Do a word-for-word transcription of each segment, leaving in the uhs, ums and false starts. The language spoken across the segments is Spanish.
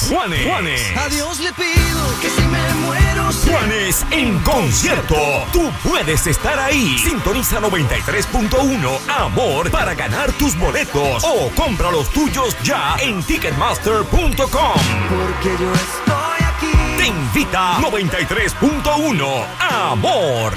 Juanes, Juanes. A Dios le pido que si me muero Juanes en concierto. Tú puedes estar ahí. Sintoniza noventa y tres punto uno Amor para ganar tus boletos o compra los tuyos ya en ticketmaster punto com. Porque yo estoy aquí. Te invita noventa y tres punto uno Amor.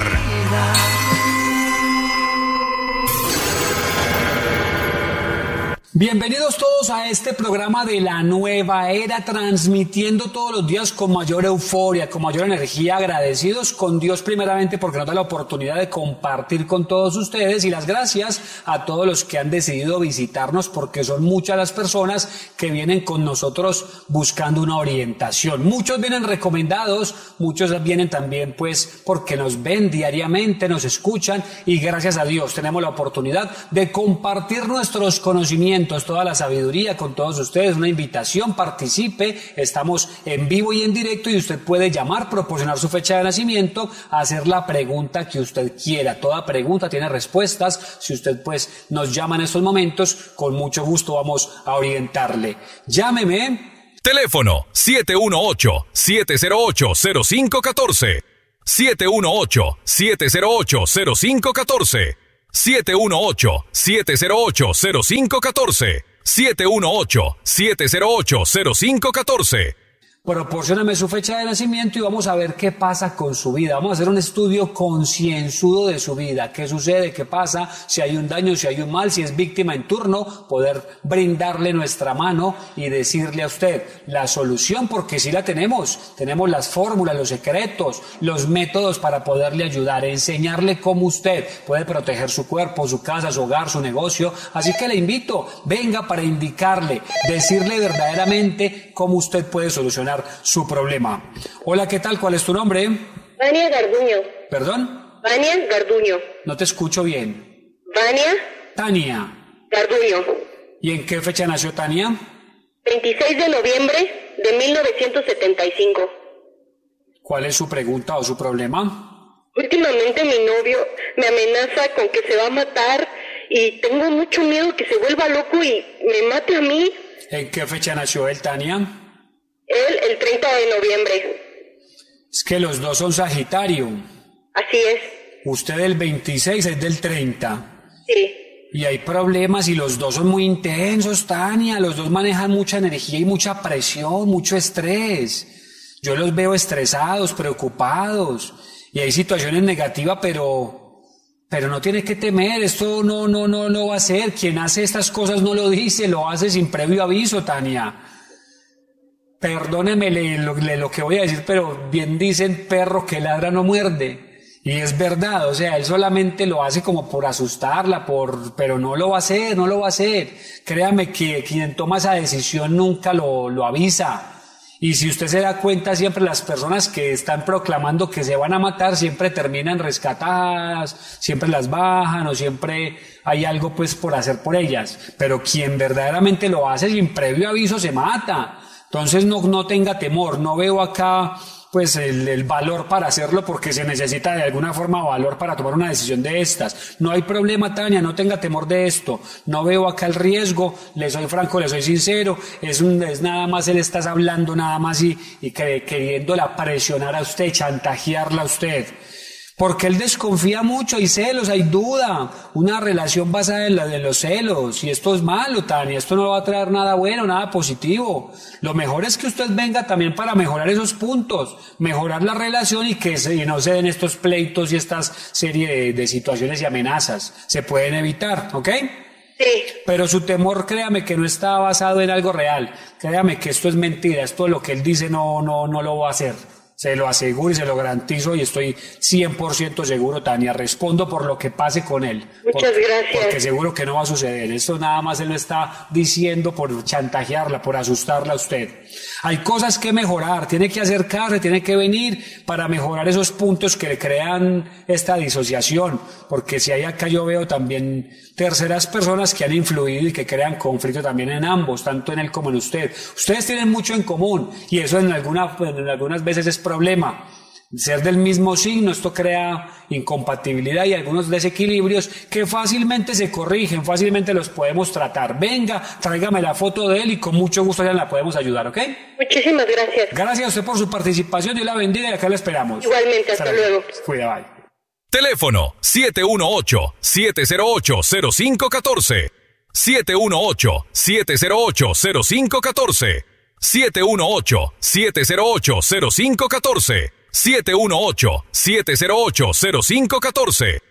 Bienvenidos todos a este programa de la nueva era, transmitiendo todos los días con mayor euforia, con mayor energía, agradecidos con Dios primeramente porque nos da la oportunidad de compartir con todos ustedes, y las gracias a todos los que han decidido visitarnos, porque son muchas las personas que vienen con nosotros buscando una orientación. Muchos vienen recomendados, muchos vienen también pues porque nos ven diariamente, nos escuchan, y gracias a Dios tenemos la oportunidad de compartir nuestros conocimientos, toda la sabiduría con todos ustedes. Una invitación, participe, estamos en vivo y en directo y usted puede llamar, proporcionar su fecha de nacimiento, hacer la pregunta que usted quiera. Toda pregunta tiene respuestas. Si usted pues nos llama en estos momentos, con mucho gusto vamos a orientarle. Llámeme. Teléfono siete uno ocho, siete cero ocho, cero cinco uno cuatro. siete uno ocho, siete cero ocho, cero cinco uno cuatro. siete uno ocho, siete cero ocho, cero cinco uno cuatro. siete uno ocho, siete cero ocho, cero cinco uno cuatro. Proporcióname su fecha de nacimiento y vamos a ver qué pasa con su vida. Vamos a hacer un estudio concienzudo de su vida. ¿Qué sucede? ¿Qué pasa? Si hay un daño, si hay un mal, si es víctima en turno, poder brindarle nuestra mano y decirle a usted la solución, porque sí la tenemos. Tenemos las fórmulas, los secretos, los métodos para poderle ayudar, enseñarle cómo usted puede proteger su cuerpo, su casa, su hogar, su negocio. Así que le invito, venga para indicarle, decirle verdaderamente cómo usted puede solucionar su problema. Hola, ¿qué tal? ¿Cuál es tu nombre? Vania Garduño. ¿Perdón? Vania Garduño. No te escucho bien. Vania Tania. Garduño. ¿Y en qué fecha nació Tania? veintiséis de noviembre de mil novecientos setenta y cinco. ¿Cuál es su pregunta o su problema? Últimamente mi novio me amenaza con que se va a matar y tengo mucho miedo que se vuelva loco y me mate a mí. ¿En qué fecha nació él, Tania? Él el treinta de noviembre. Es que los dos son Sagitario. Así es. Usted el veintiséis es del treinta. Sí. Y hay problemas y los dos son muy intensos, Tania. Los dos manejan mucha energía y mucha presión, mucho estrés. Yo los veo estresados, preocupados. Y hay situaciones negativas, pero... Pero no tiene que temer, esto no, no, no lo va a hacer. Quien hace estas cosas no lo dice, lo hace sin previo aviso, Tania. Perdóneme lo, lo que voy a decir, pero bien dicen, perro que ladra no muerde. Y es verdad, o sea, él solamente lo hace como por asustarla, por, pero no lo va a hacer, no lo va a hacer. Créame que quien toma esa decisión nunca lo, lo avisa. Y si usted se da cuenta, siempre las personas que están proclamando que se van a matar siempre terminan rescatadas, siempre las bajan o siempre hay algo pues por hacer por ellas. Pero quien verdaderamente lo hace sin previo aviso se mata. Entonces no, no tenga temor, no veo acá pues el, el valor para hacerlo porque se necesita de alguna forma valor para tomar una decisión de estas. No hay problema, Tania, no tenga temor de esto. No veo acá el riesgo, le soy franco, le soy sincero, es, un, es nada más él estás hablando nada más y, y que, queriéndola presionar a usted, chantajearla a usted. Porque él desconfía mucho, hay celos, hay duda, una relación basada en la de los celos, y esto es malo, Tania, esto no va a traer nada bueno, nada positivo. Lo mejor es que usted venga también para mejorar esos puntos, mejorar la relación y que se, y no se den estos pleitos y estas serie de, de situaciones y amenazas. Se pueden evitar, ¿ok? Sí. Pero su temor, créame que no está basado en algo real, créame que esto es mentira, esto lo que él dice no, no, no lo va a hacer. Se lo aseguro y se lo garantizo y estoy cien por ciento seguro, Tania. Respondo por lo que pase con él. Muchas por, gracias. Porque seguro que no va a suceder. Esto nada más él lo está diciendo por chantajearla, por asustarla a usted. Hay cosas que mejorar, tiene que acercarse, tiene que venir para mejorar esos puntos que le crean esta disociación. Porque si hay acá yo veo también terceras personas que han influido y que crean conflicto también en ambos, tanto en él como en usted. Ustedes tienen mucho en común y eso en, alguna, en algunas veces es problema. ser del mismo signo, esto crea incompatibilidad y algunos desequilibrios que fácilmente se corrigen, fácilmente los podemos tratar. Venga, tráigame la foto de él y con mucho gusto ya la podemos ayudar, ¿ok? Muchísimas gracias. Gracias a usted por su participación, Dios la bendiga y acá la esperamos. Igualmente, hasta luego. Cuida, bye. Teléfono siete uno ocho, siete cero ocho, cero cinco uno cuatro. siete uno ocho, siete cero ocho, cero cinco uno cuatro. siete uno ocho, siete cero ocho, cero cinco uno cuatro. siete uno ocho, siete cero ocho, cero cinco uno cuatro.